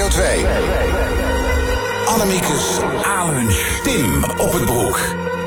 Radio 2. Annemiekes A-lunch. Tim op het broek.